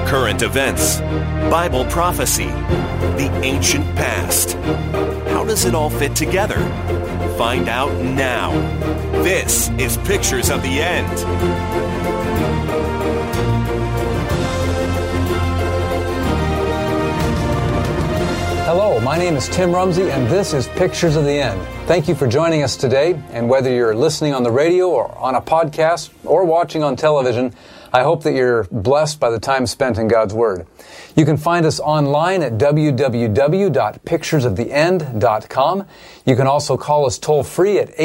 current events, Bible prophecy, the ancient past. How does it all fit together? Find out now. This is Pictures of the End. Hello, my name is Tim Rumsey, and this is Pictures of the End. Thank you for joining us today, and whether you're listening on the radio or on a podcast or watching on television, I hope that you're blessed by the time spent in God's Word. You can find us online at www.picturesoftheend.com. You can also call us toll-free at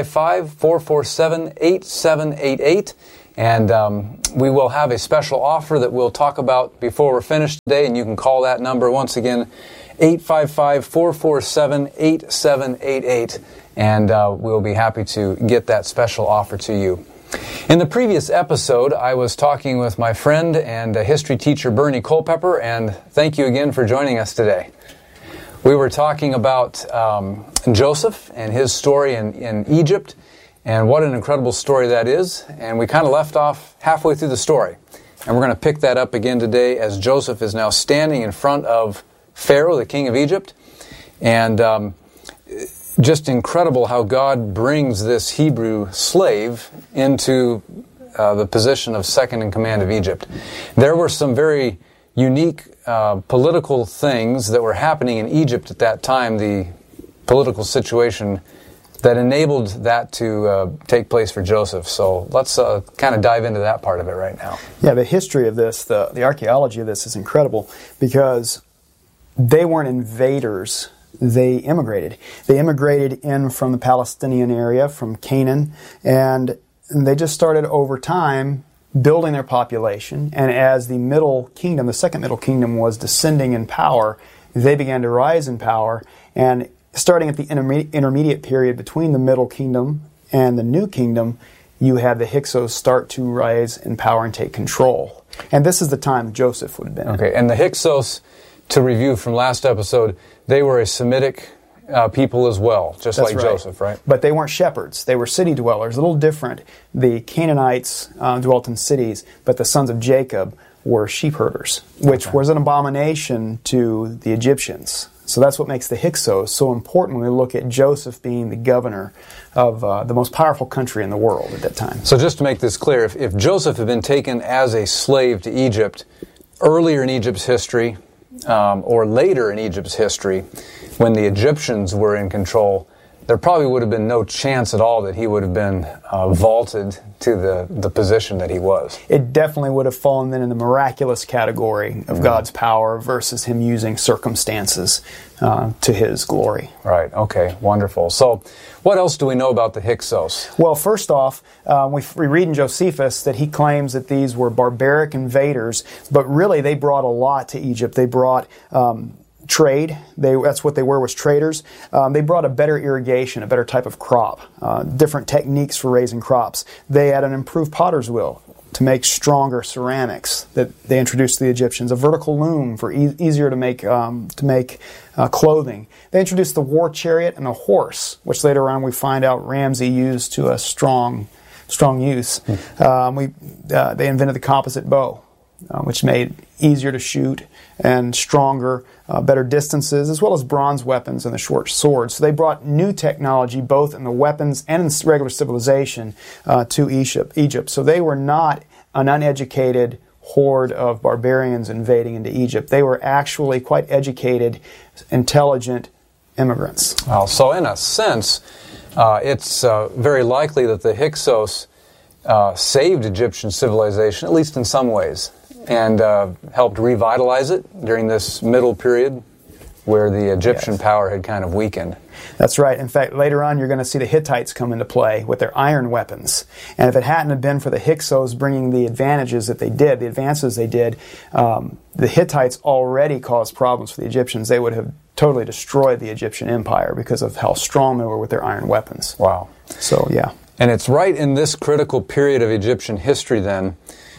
855-447-8788. And we will have a special offer that we'll talk about before we're finished today, and you can call that number once again, 855-447-8788, and we'll be happy to get that special offer to you. In the previous episode, I was talking with my friend and history teacher Bernie Culpepper, and thank you again for joining us today. We were talking about Joseph and his story in Egypt, and what an incredible story that is, and we kind of left off halfway through the story. And we're going to pick that up again today as Joseph is now standing in front of Pharaoh, the king of Egypt, and just incredible how God brings this Hebrew slave into the position of second in command of Egypt. There were some very unique political things that were happening in Egypt at that time, the political situation that enabled that to take place for Joseph. So let's kind of dive into that part of it right now. Yeah, the history of this, the archaeology of this is incredible because they weren't invaders. They immigrated. They immigrated in from the Palestinian area, from Canaan, and they just started over time building their population. And as the Middle Kingdom, the Second Middle Kingdom, was descending in power, they began to rise in power. And starting at the intermediate period between the Middle Kingdom and the New Kingdom, you had the Hyksos start to rise in power and take control. And this is the time Joseph would have been. Okay, and the Hyksos, to review from last episode, they were a Semitic people as well, just That's like right. Joseph, right? But they weren't shepherds. They were city dwellers, a little different. The Canaanites dwelt in cities, but the sons of Jacob were sheep herders, which was an abomination to the Egyptians. So that's what makes the Hyksos so important when we look at Joseph being the governor of the most powerful country in the world at that time. So just to make this clear, if Joseph had been taken as a slave to Egypt, earlier in Egypt's history, or later in Egypt's history, when the Egyptians were in control, there probably would have been no chance at all that he would have been vaulted to the position that he was. It definitely would have fallen then in the miraculous category of God's power versus him using circumstances to his glory. Right, okay, wonderful. So what else do we know about the Hyksos? Well, first off, we read in Josephus that he claims that these were barbaric invaders, but really they brought a lot to Egypt. They brought trade. That's what they were, was traders. They brought a better irrigation, a better type of crop, different techniques for raising crops. They had an improved potter's wheel to make stronger ceramics that they introduced to the Egyptians, a vertical loom for easier to make clothing. They introduced the war chariot and the horse, which later on we find out Ramsey used to a strong use. They invented the composite bow, which made it easier to shoot and stronger, better distances, as well as bronze weapons and the short swords. So they brought new technology both in the weapons and in regular civilization to Egypt. So they were not an uneducated horde of barbarians invading into Egypt. They were actually quite educated, intelligent immigrants. Well, so in a sense, it's very likely that the Hyksos saved Egyptian civilization, at least in some ways, and helped revitalize it during this middle period where the Egyptian power had kind of weakened. That's right. In fact, later on you're going to see the Hittites come into play with their iron weapons. And if it hadn't have been for the Hyksos bringing the advantages that they did, the advances they did, the Hittites already caused problems for the Egyptians. They would have totally destroyed the Egyptian empire because of how strong they were with their iron weapons. Wow. So, yeah. And it's right in this critical period of Egyptian history, then,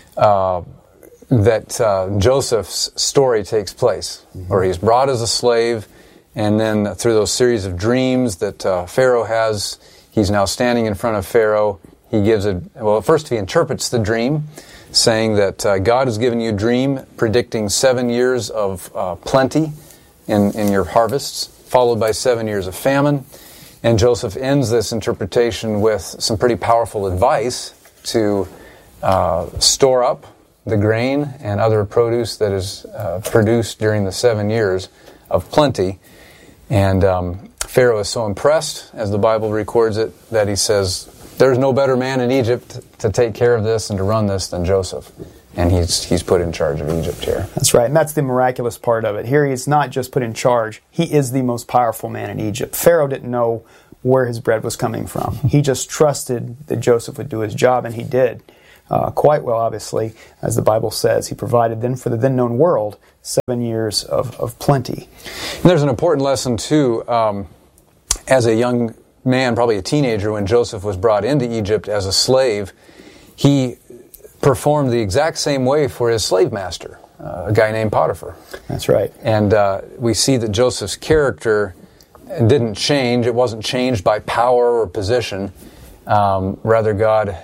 that Joseph's story takes place, where he's brought as a slave, and then through those series of dreams that Pharaoh has, he's now standing in front of Pharaoh. He gives first he interprets the dream. saying that God has given you a dream predicting 7 years of plenty in your harvests, followed by 7 years of famine. And Joseph ends this interpretation with some pretty powerful advice to store up the grain and other produce that is produced during the 7 years of plenty. And Pharaoh is so impressed, as the Bible records it, that he says, there's no better man in Egypt to take care of this and to run this than Joseph. And he's put in charge of Egypt here. That's right, and that's the miraculous part of it. Here he's not just put in charge, he is the most powerful man in Egypt. Pharaoh didn't know where his bread was coming from. He just trusted that Joseph would do his job, and he did. Quite well, obviously, as the Bible says. He provided then for the then-known world 7 years of plenty. And there's an important lesson, too. As a young man, probably a teenager, when Joseph was brought into Egypt as a slave, he performed the exact same way for his slave master, a guy named Potiphar. That's right. And we see that Joseph's character didn't change. It wasn't changed by power or position. Rather, God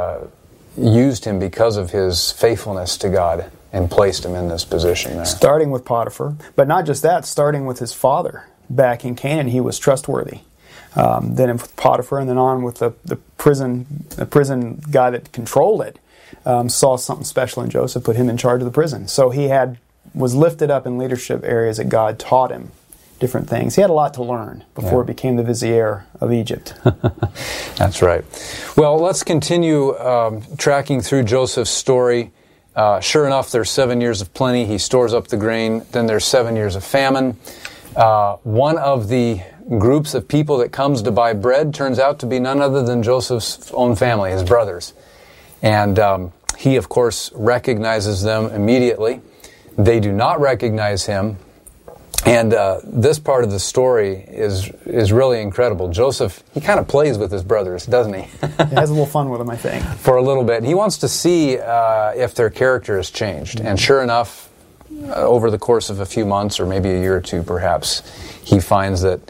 used him because of his faithfulness to God and placed him in this position there. Starting with Potiphar, but not just that, starting with his father back in Canaan, he was trustworthy. Then with Potiphar, and then on with the prison guy that controlled it, saw something special in Joseph, put him in charge of the prison. So he was lifted up in leadership areas that God taught him different things. He had a lot to learn before he became the vizier of Egypt. That's right. Well, let's continue tracking through Joseph's story. Sure enough, there's 7 years of plenty. He stores up the grain. Then there's 7 years of famine. One of the groups of people that comes to buy bread turns out to be none other than Joseph's own family, his brothers. And he, of course, recognizes them immediately. They do not recognize him. And this part of the story is really incredible. Joseph, he kind of plays with his brothers, doesn't he? He has a little fun with them, I think. For a little bit. He wants to see if their character has changed. And sure enough, over the course of a few months, or maybe a year or two perhaps, he finds that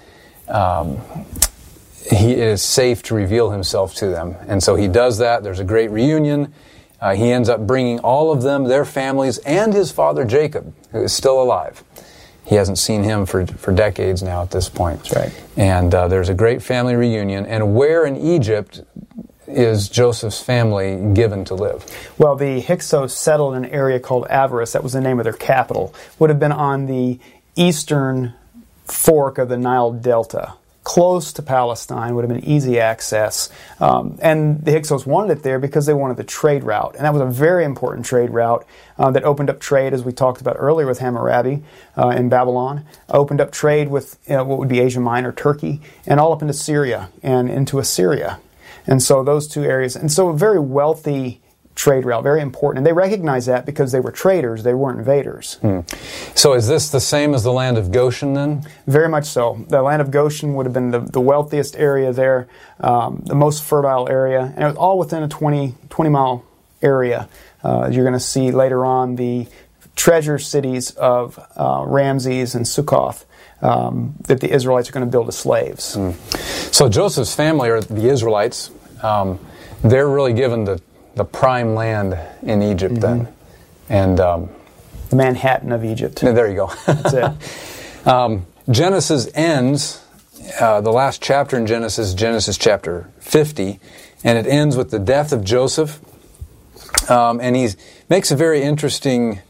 he is safe to reveal himself to them. And so he does that. There's a great reunion. He ends up bringing all of them, their families, and his father Jacob, who is still alive. He hasn't seen him for decades now at this point. That's right. And there's a great family reunion. And where in Egypt is Joseph's family given to live? Well, the Hyksos settled in an area called Avaris. That was the name of their capital. Would have been on the eastern fork of the Nile Delta, close to Palestine, would have been easy access. And the Hyksos wanted it there because they wanted the trade route. And that was a very important trade route that opened up trade, as we talked about earlier with Hammurabi in Babylon, opened up trade with what would be Asia Minor, Turkey, and all up into Syria and into Assyria. And so those two areas. And so a very wealthy trade route, very important. And they recognized that because they were traders, they weren't invaders. So is this the same as the land of Goshen then? Very much so. The land of Goshen would have been the wealthiest area there, the most fertile area, and it was all within a 20-mile area. You're going to see later on the treasure cities of Ramses and Sukkoth that the Israelites are going to build as slaves. So Joseph's family, or the Israelites, they're really given the prime land in Egypt then. And the Manhattan of Egypt. There you go. That's it. Genesis ends, the last chapter in Genesis chapter 50, and it ends with the death of Joseph. And he makes a very interesting,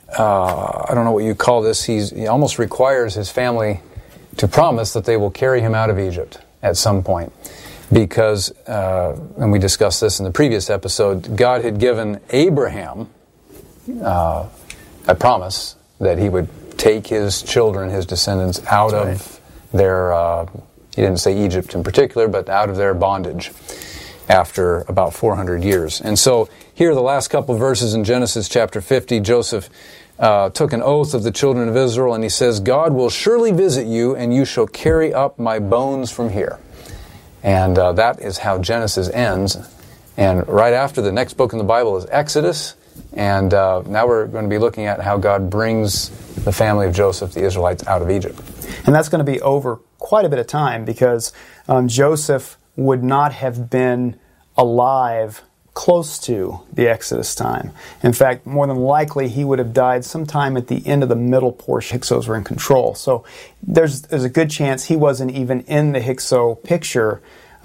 I don't know what you call this, he almost requires his family to promise that they will carry him out of Egypt at some point. Because, and we discussed this in the previous episode, God had given Abraham a promise that he would take his children, his descendants, out of their, he didn't say Egypt in particular, but out of their bondage after about 400 years. And so here, the last couple of verses in Genesis chapter 50, Joseph took an oath of the children of Israel, and he says, God will surely visit you, and you shall carry up my bones from here. And that is how Genesis ends. And right after, the next book in the Bible is Exodus. And now we're going to be looking at how God brings the family of Joseph, the Israelites, out of Egypt. And that's going to be over quite a bit of time, because Joseph would not have been alive close to the Exodus time. In fact, more than likely, he would have died sometime at the end of the middle portion. Hyksos were in control. So there's a good chance he wasn't even in the Hyksos picture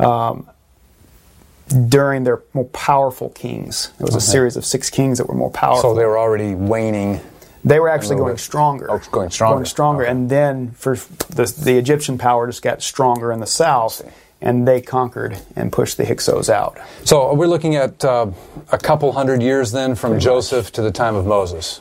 during their more powerful kings. There was a series of 6 kings that were more powerful. So they were already waning. They were actually going stronger. Oh, going stronger. Going stronger. Okay. And then for the Egyptian power just got stronger in the south, and they conquered and pushed the Hyksos out. So we're looking at a couple hundred years then from Joseph to the time of Moses.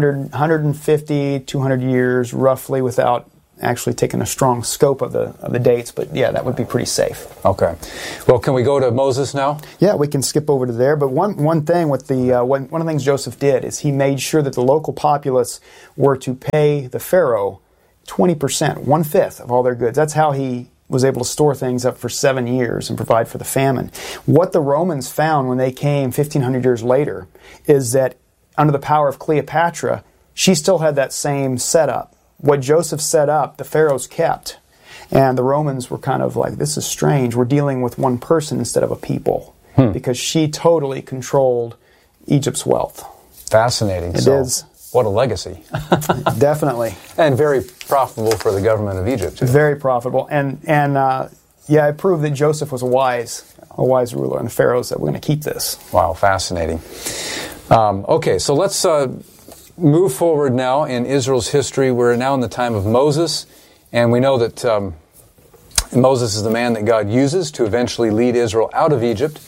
150, 200 years roughly, without actually taking a strong scope of the dates, but yeah, that would be pretty safe. Okay. Well, can we go to Moses now? Yeah, we can skip over to there. But one thing with one of the things Joseph did is he made sure that the local populace were to pay the Pharaoh 20%, 1/5 of all their goods. That's how he was able to store things up for 7 years and provide for the famine. What the Romans found when they came 1,500 years later is that under the power of Cleopatra, she still had that same setup. What Joseph set up, the pharaohs kept. And the Romans were kind of like, this is strange. We're dealing with one person instead of a people. Because she totally controlled Egypt's wealth. Fascinating. It is. What a legacy. Definitely. And very profitable for the government of Egypt, too. Very profitable. And it proved that Joseph was a wise ruler, and the pharaohs said, we're going to keep this. Wow, fascinating. Okay, so let's move forward now in Israel's history. We're now in the time of Moses, and we know that Moses is the man that God uses to eventually lead Israel out of Egypt.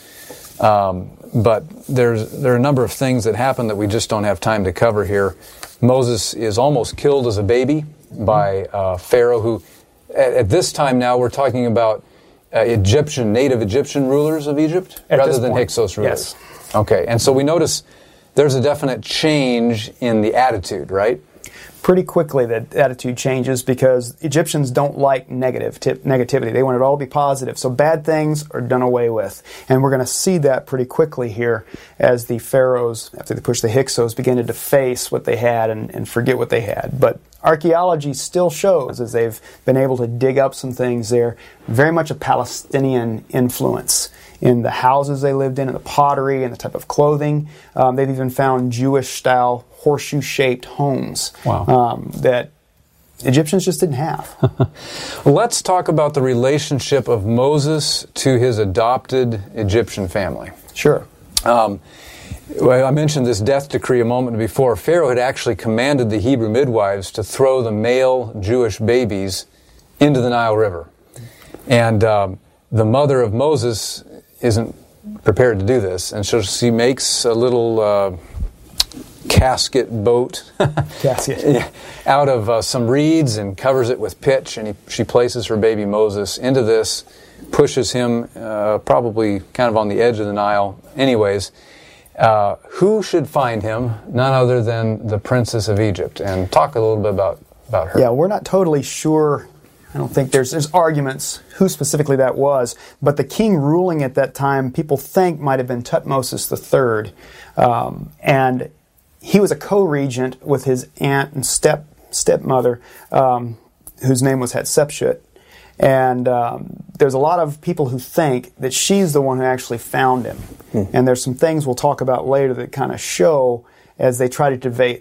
But there are a number of things that happen that we just don't have time to cover here. Moses is almost killed as a baby by Pharaoh, who at this time now we're talking about native Egyptian rulers of Egypt rather than Hyksos rulers. Yes. Okay, and so we notice there's a definite change in the attitude, right? Pretty quickly the attitude changes because Egyptians don't like negativity. They want it all to be positive. So bad things are done away with. And we're going to see that pretty quickly here as the pharaohs, after they push the Hyksos, begin to deface what they had and forget what they had. But archaeology still shows, as they've been able to dig up some things there, very much a Palestinian influence in the houses they lived in, and the pottery, and the type of clothing. They've even found Jewish-style horseshoe-shaped homes that Egyptians just didn't have. Let's talk about the relationship of Moses to his adopted Egyptian family. Sure. Well, I mentioned this death decree a moment before. Pharaoh had actually commanded the Hebrew midwives to throw the male Jewish babies into the Nile River. And the mother of Moses isn't prepared to do this, and so she makes a little casket boat out of some reeds and covers it with pitch, and she places her baby Moses into this, pushes him probably kind of on the edge of the Nile. Anyways, who should find him? None other than the Princess of Egypt. And talk a little bit about her. Yeah, we're not totally sure. I don't think there's arguments who specifically that was, but the king ruling at that time, people think might have been Tutmosis III, and he was a co-regent with his aunt and stepmother, whose name was Hatshepsut. And there's a lot of people who think that she's the one who actually found him. And there's some things we'll talk about later that kind of show as they try to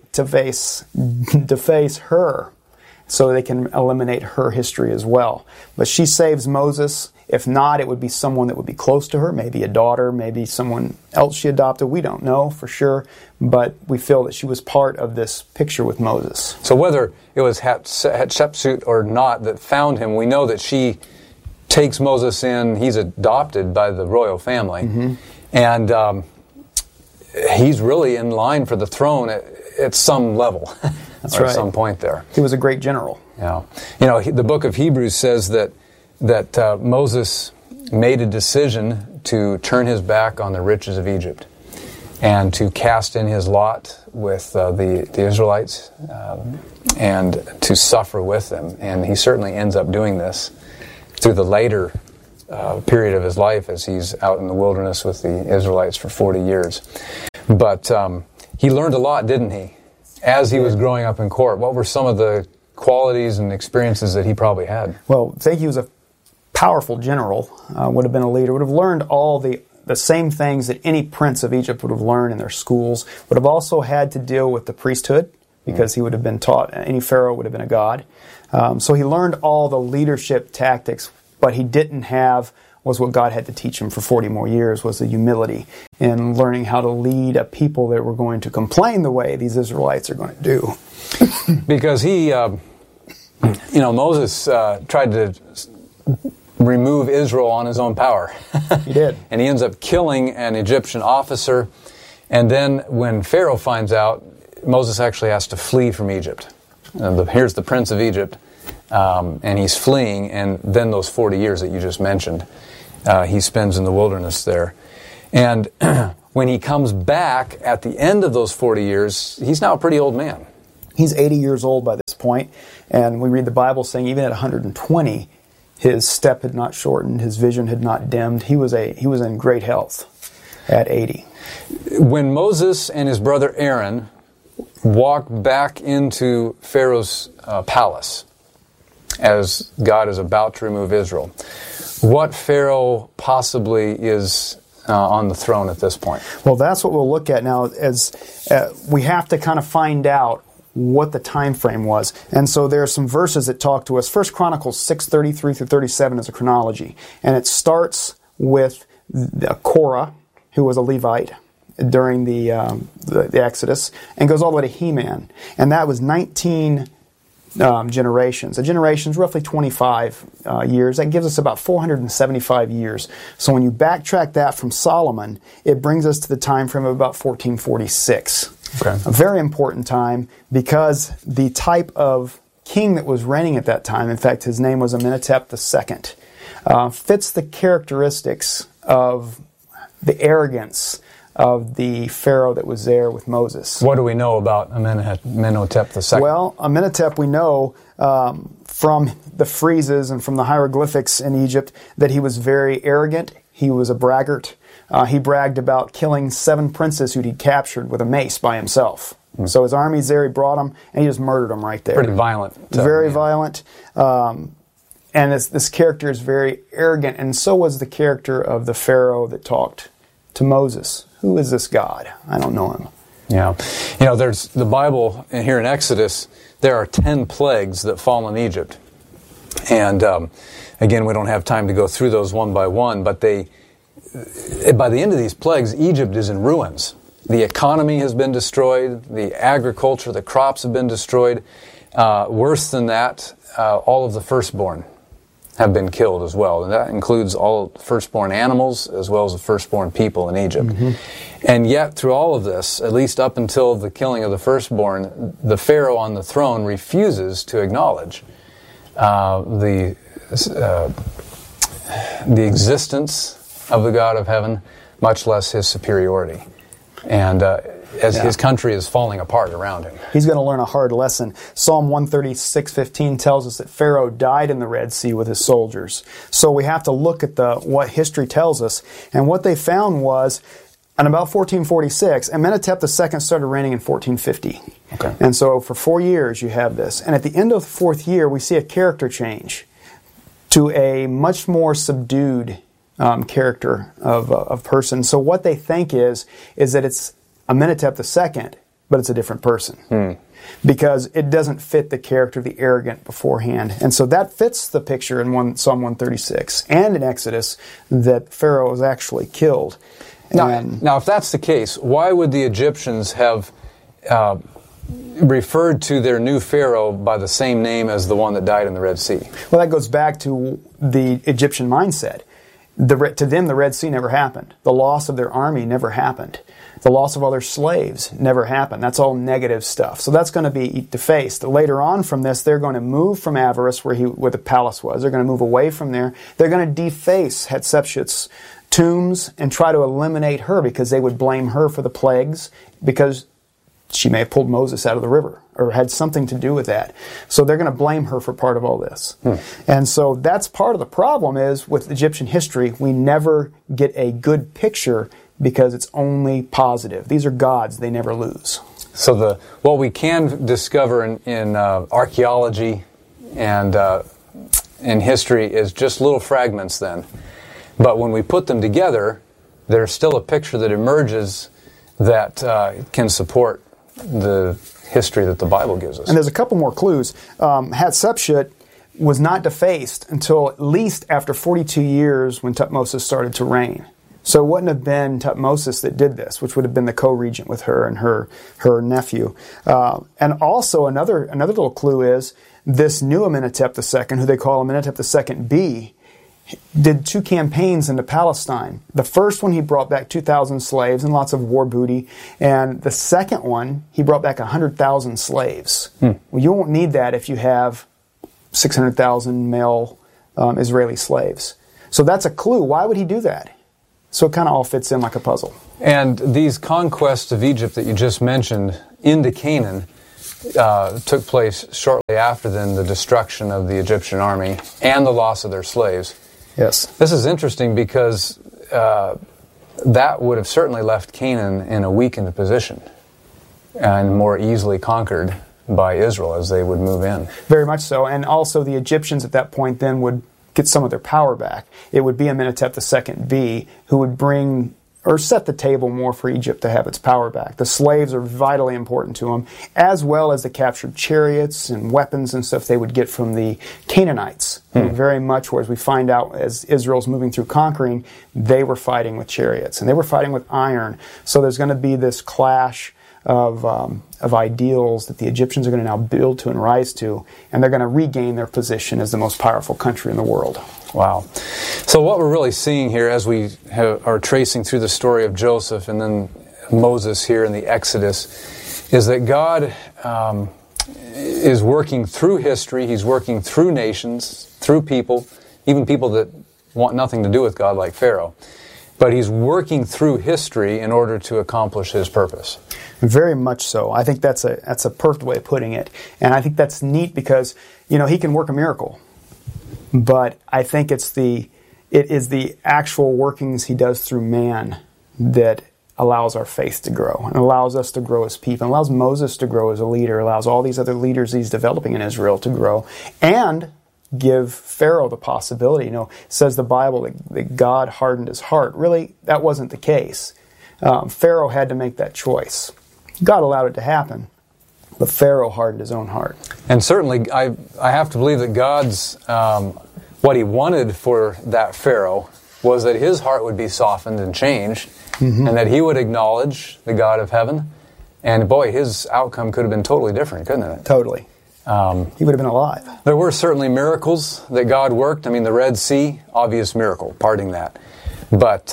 deface her, so they can eliminate her history as well. But she saves Moses. If not, it would be someone that would be close to her, maybe a daughter, maybe someone else she adopted. We don't know for sure, but we feel that she was part of this picture with Moses. So whether it was Hatshepsut or not that found him, we know that she takes Moses in. He's adopted by the royal family, and he's really in line for the throne at some level. That's right. At some point there. He was a great general. Yeah. The book of Hebrews says that Moses made a decision to turn his back on the riches of Egypt and to cast in his lot with the Israelites and to suffer with them. And he certainly ends up doing this through the later period of his life as he's out in the wilderness with the Israelites for 40 years. But he learned a lot, didn't he? As he was growing up in court, what were some of the qualities and experiences that he probably had? Well, I think he was a powerful general, would have been a leader, would have learned all the the same things that any prince of Egypt would have learned in their schools, would have also had to deal with the priesthood, because he would have been taught, any pharaoh would have been a god. So he learned all the leadership tactics, but he didn't have, was what God had to teach him for 40 more years, was the humility in learning how to lead a people that were going to complain the way these Israelites are going to do. Because he, Moses tried to remove Israel on his own power. He did. And he ends up killing an Egyptian officer. And then when Pharaoh finds out, Moses actually has to flee from Egypt. Here's the prince of Egypt, and he's fleeing, and then those 40 years that you just mentioned, he spends in the wilderness there. And when he comes back at the end of those 40 years, he's now a pretty old man. He's 80 years old by this point, and we read the Bible saying even at 120, his step had not shortened, his vision had not dimmed. He was in great health at 80. When Moses and his brother Aaron walk back into Pharaoh's palace as God is about to remove Israel, what Pharaoh possibly is on the throne at this point? Well, that's what we'll look at now. As we have to kind of find out what the time frame was. And so there are some verses that talk to us. 1 Chronicles 6:33 through 37 is a chronology. And it starts with Korah, who was a Levite during the Exodus, and goes all the way to Heman. And that was 19 generations. A generation is roughly 25 years. That gives us about 475 years. So when you backtrack that from Solomon, it brings us to the time frame of about 1446. Okay. A very important time, because the type of king that was reigning at that time, in fact his name was Amenhotep II, fits the characteristics of the arrogance of the Pharaoh that was there with Moses. What do we know about Amenhotep II? Well, Amenhotep, we know from the friezes and from the hieroglyphics in Egypt that he was very arrogant. He was a braggart. He bragged about killing 7 princes who he'd captured with a mace by himself. So his army's there, he brought them, and he just murdered them right there. Pretty violent. Very violent. And this character is very arrogant, and so was the character of the Pharaoh that talked to Moses. Who is this God? I don't know him. Yeah. There's the Bible, and here in Exodus, there are 10 plagues that fall on Egypt. And again, we don't have time to go through those one by one, but by the end of these plagues, Egypt is in ruins. The economy has been destroyed, the agriculture, the crops have been destroyed. Worse than that, all of the firstborn have been killed as well. And that includes all firstborn animals as well as the firstborn people in Egypt. Mm-hmm. And yet, through all of this, at least up until the killing of the firstborn, the Pharaoh on the throne refuses to acknowledge the existence of the God of heaven, much less his superiority. And his country is falling apart around him. He's going to learn a hard lesson. Psalm 136:15 tells us that Pharaoh died in the Red Sea with his soldiers. So we have to look at what history tells us. And what they found was, in about 1446, Amenhotep II started reigning in 1450. Okay. And so for 4 years you have this. And at the end of the 4th year, we see a character change to a much more subdued character of person. So what they think is that it's Amenhotep II, but it's a different person. Because it doesn't fit the character of the arrogant beforehand. And so that fits the picture in Psalm 136 and in Exodus that Pharaoh was actually killed. Now, if that's the case, why would the Egyptians have referred to their new Pharaoh by the same name as the one that died in the Red Sea? Well, that goes back to the Egyptian mindset. To them, the Red Sea never happened. The loss of their army never happened. The loss of all their slaves never happened. That's all negative stuff. So that's going to be defaced. Later on from this, they're going to move from Avaris, where the palace was. They're going to move away from there. They're going to deface Hatshepsut's tombs and try to eliminate her, because they would blame her for the plagues, because she may have pulled Moses out of the river or had something to do with that. So they're going to blame her for part of all this. And so that's part of the problem is with Egyptian history, we never get a good picture because it's only positive. These are gods, they never lose. So what we can discover in archaeology and in history is just little fragments then. But when we put them together, there's still a picture that emerges that can support the history that the Bible gives us. And there's a couple more clues. Hatshepsut was not defaced until at least after 42 years when Thutmose started to reign. So it wouldn't have been Thutmose that did this, which would have been the co-regent with her and her nephew. And also another little clue is this new Amenhotep II, who they call Amenhotep II-B, did 2 campaigns into Palestine. The first one, he brought back 2,000 slaves and lots of war booty. And the second one, he brought back 100,000 slaves. Well, you won't need that if you have 600,000 male Israeli slaves. So that's a clue. Why would he do that? So it kind of all fits in like a puzzle. And these conquests of Egypt that you just mentioned into Canaan took place shortly after then the destruction of the Egyptian army and the loss of their slaves. Yes. This is interesting because that would have certainly left Canaan in a weakened position and more easily conquered by Israel as they would move in. Very much so. And also the Egyptians at that point then would get some of their power back. It would be Amenhotep II-B who would bring or set the table more for Egypt to have its power back. The slaves are vitally important to them, as well as the captured chariots and weapons and stuff they would get from the Canaanites. Very much, whereas we find out as Israel's moving through conquering, they were fighting with chariots, and they were fighting with iron. So there's going to be this clash of ideals that the Egyptians are going to now build to and rise to, and they're going to regain their position as the most powerful country in the world. Wow. So what we're really seeing here as we are tracing through the story of Joseph and then Moses here in the Exodus is that God is working through history. He's working through nations, through people, even people that want nothing to do with God like Pharaoh. But he's working through history in order to accomplish his purpose. Very much so. I think that's a perfect way of putting it. And I think that's neat because, he can work a miracle. But I think it is the actual workings he does through man that allows our faith to grow and allows us to grow as people, and allows Moses to grow as a leader, allows all these other leaders he's developing in Israel to grow, and give Pharaoh the possibility. Says the Bible that God hardened his heart. Really, that wasn't the case. Pharaoh had to make that choice. God allowed it to happen, but Pharaoh hardened his own heart. And certainly, I have to believe that God's, what he wanted for that Pharaoh was that his heart would be softened and changed, and that he would acknowledge the God of heaven. And boy, his outcome could have been totally different, couldn't it? Totally. He would have been alive. There were certainly miracles that God worked. I mean, the Red Sea, obvious miracle, parting that. But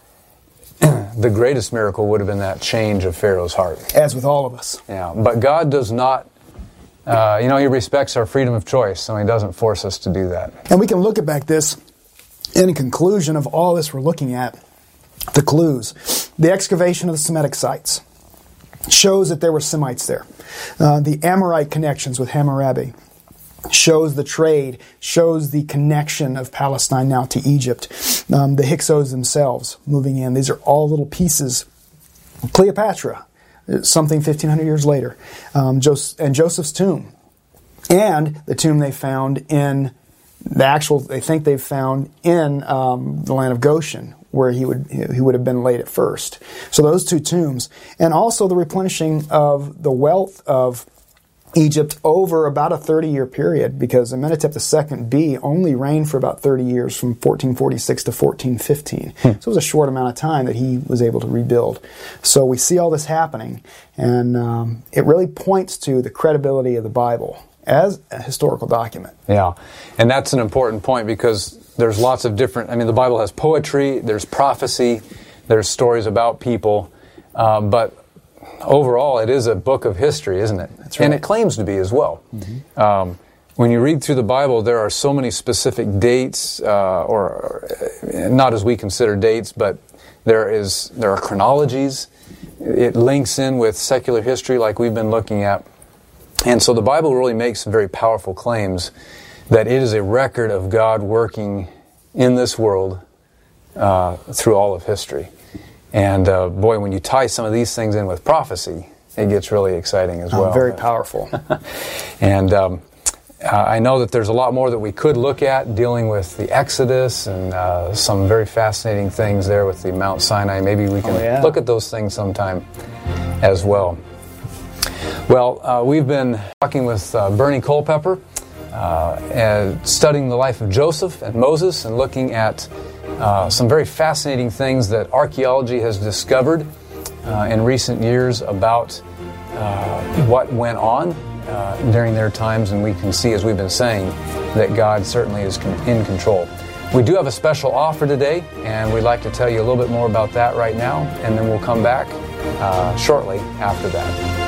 the greatest miracle would have been that change of Pharaoh's heart. As with all of us. Yeah, but God does not, he respects our freedom of choice, so he doesn't force us to do that. And we can look back this in conclusion of all this we're looking at, the clues. The excavation of the Semitic sites shows that there were Semites there. The Amorite connections with Hammurabi shows the trade, shows the connection of Palestine now to Egypt. The Hyksos themselves moving in. These are all little pieces. Cleopatra, something 1,500 years later. And Joseph's tomb. And the tomb they found in they think they've found in the land of Goshen, where he would have been laid at first. So those 2 tombs. And also the replenishing of the wealth of Egypt over about a 30-year period, because Amenhotep II-B only reigned for about 30 years, from 1446 to 1415. So it was a short amount of time that he was able to rebuild. So we see all this happening, and it really points to the credibility of the Bible as a historical document. Yeah, and that's an important point because there's lots of different, the Bible has poetry, there's prophecy, there's stories about people, but overall, it is a book of history, isn't it? That's right. And it claims to be as well. When you read through the Bible, there are so many specific dates, or not as we consider dates, but there are chronologies. It links in with secular history like we've been looking at. And so the Bible really makes very powerful claims that it is a record of God working in this world through all of history. And boy, when you tie some of these things in with prophecy, it gets really exciting as well. Very powerful. And I know that there's a lot more that we could look at dealing with the Exodus and some very fascinating things there with the Mount Sinai. Maybe we can look at those things sometime as well. Well, we've been talking with Bernie Culpepper, and studying the life of Joseph and Moses and looking at some very fascinating things that archaeology has discovered in recent years about what went on during their times, and we can see, as we've been saying, that God certainly is in control. We do have a special offer today, and we'd like to tell you a little bit more about that right now, and then we'll come back shortly after that.